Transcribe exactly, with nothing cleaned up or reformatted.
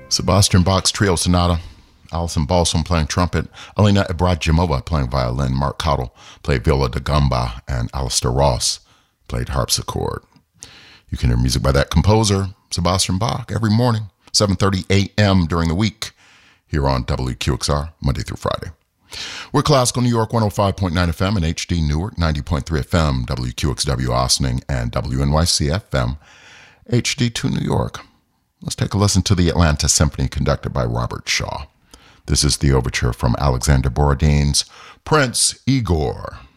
Sebastian Bach's Trio Sonata, Alison Balsam playing trumpet, Alina Ibragimova playing violin, Mark Cottle played viola da gamba, and Alistair Ross played harpsichord. You can hear music by that composer, Sebastian Bach, every morning, seven thirty a.m. during the week, here on W Q X R, Monday through Friday. We're Classical New York, one oh five point nine F M, and H D Newark, ninety point three F M, W Q X W Ossining, and W N Y C F M, H D two New York. Let's take a listen to the Atlanta Symphony conducted by Robert Shaw. This is the overture from Alexander Borodin's Prince Igor.